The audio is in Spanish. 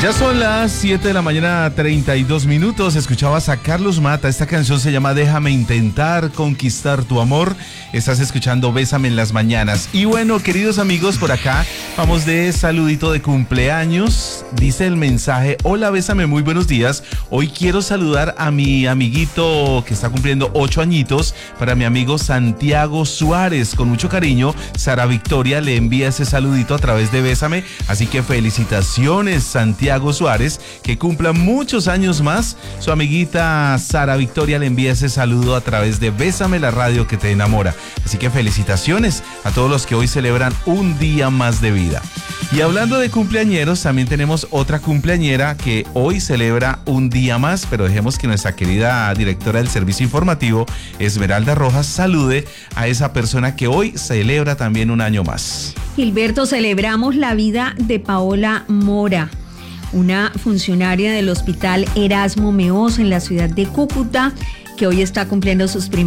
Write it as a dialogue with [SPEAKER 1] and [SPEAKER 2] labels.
[SPEAKER 1] Ya son las 7 de la mañana, 32 minutos. Escuchabas a Carlos Mata. Esta canción se llama Déjame intentar conquistar tu amor. Estás escuchando Bésame en las mañanas. Y bueno, queridos amigos, por acá vamos de saludito de cumpleaños. Dice el mensaje: hola, Bésame, muy buenos días. Hoy quiero saludar a mi amiguito que está cumpliendo 8 añitos. Para mi amigo Santiago Suárez. Con mucho cariño, Sara Victoria le envía ese saludito a través de Bésame. Así que felicitaciones, Santiago Suárez, que cumpla muchos años más. Su amiguita Sara Victoria le envía ese saludo a través de Bésame, la radio que te enamora. Así que felicitaciones a todos los que hoy celebran un día más de vida. Y hablando de cumpleañeros, también tenemos otra cumpleañera que hoy celebra un día más, pero dejemos que nuestra querida directora del servicio informativo, Esmeralda Rojas, salude a esa persona que hoy celebra también un año más.
[SPEAKER 2] Gilberto, celebramos la vida de Paola Mora, una funcionaria del Hospital Erasmo Meoz en la ciudad de Cúcuta, que hoy está cumpliendo sus primeros